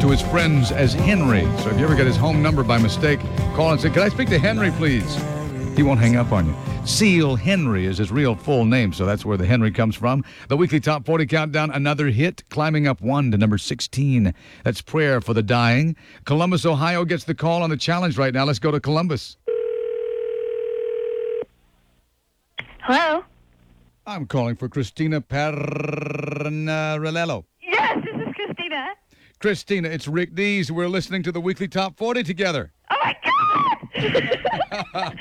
to his friends as Henry. So if you ever get his home number by mistake, call and say, "Can I speak to Henry, please?" He won't hang up on you. Seal Henry is his real full name, so that's where the Henry comes from. The weekly Top 40 Countdown, another hit, climbing up one to number 16. That's Prayer for the Dying. Columbus, Ohio gets the call on the challenge right now. Let's go to Columbus. Hello? I'm calling for Christina Parnarello. Yes, this is Christina. Christina, it's Rick Dees. We're listening to the weekly Top 40 together. Oh, my God!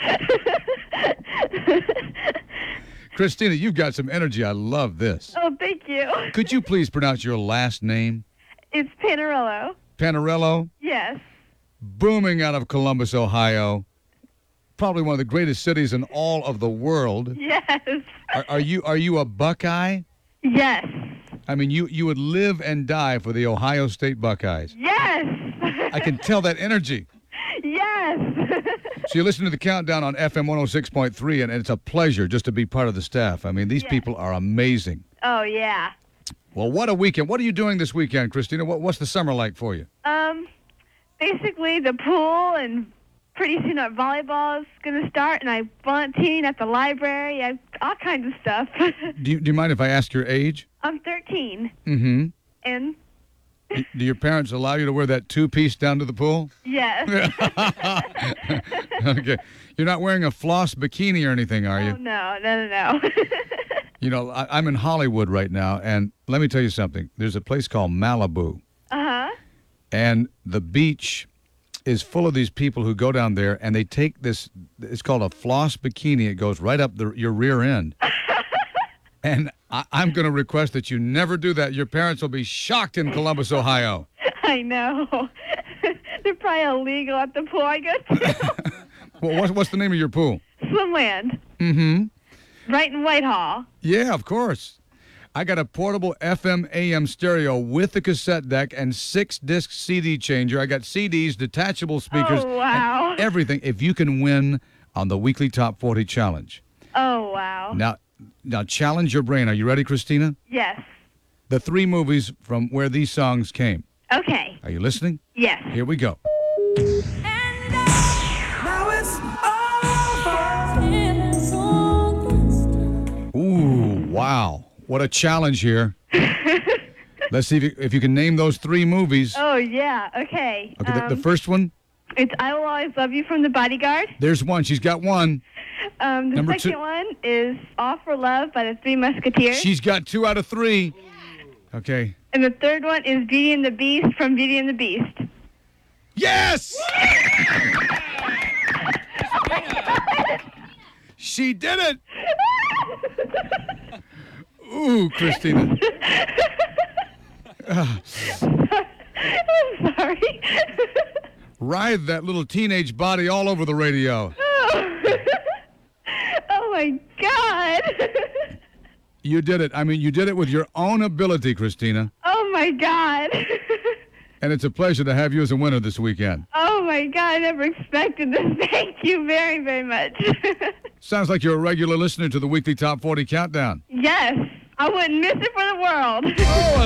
Christina, you've got some energy. I love this. Oh, thank you. Could you please pronounce your last name? It's Panarello. Panarello? Yes. Booming out of Columbus, Ohio. Probably one of the greatest cities in all of the world. Yes. Are you a Buckeye? Yes. I mean, you would live and die for the Ohio State Buckeyes. Yes. I can tell that energy. Yes. So you listen to the Countdown on FM 106.3, and it's a pleasure just to be part of the staff. I mean, these people are amazing. Oh, yeah. Well, what a weekend. What are you doing this weekend, Christina? What's the summer like for you? Basically the pool, and pretty soon our volleyball is going to start, and I volunteering at the library, all kinds of stuff. Do you mind if I ask your age? I'm 13. Mm-hmm. And Do your parents allow you to wear that two-piece down to the pool? yes. Okay. You're not wearing a floss bikini or anything, are you? Oh, no. You know, I'm in Hollywood right now, and let me tell you something. There's a place called Malibu, Uh-huh. and the beach is full of these people who go down there, and they take this, it's called a floss bikini. It goes right up your rear end. And I'm going to request that you never do that. Your parents will be shocked in Columbus, Ohio. I know. They're probably illegal at the pool I go to. Well, what's the name of your pool? Swimland. Mm-hmm. Right in Whitehall. Yeah, of course. I got a portable FM AM stereo with a cassette deck and 6-disc CD changer. I got CDs, detachable speakers, Oh, wow. and everything. If you can win on the weekly Top 40 Challenge. Oh, wow. Now challenge your brain. Are you ready, Christina? Yes. The 3 movies from where these songs came. Okay. Are you listening? Yes. Here we go. Ooh, wow. What a challenge here. Let's see if you can name those 3 movies. Oh, yeah. Okay. Okay, the first one? It's I Will Always Love You from The Bodyguard. There's one. She's got one. The Number second 2. one is All for Love by the Three Musketeers. She's got 2 out of 3. Okay. And the third one is Beauty and the Beast from Beauty and the Beast. Yes! She did it! Ooh, Christina. I'm sorry. Writhe that little teenage body all over the radio. Oh, my God. You did it. I mean, you did it with your own ability, Christina. Oh, my God. And it's a pleasure to have you as a winner this weekend. Oh, my God. I never expected this. Thank you very, very much. Sounds like you're a regular listener to the weekly Top 40 Countdown. Yes. I wouldn't miss it for the world. Oh,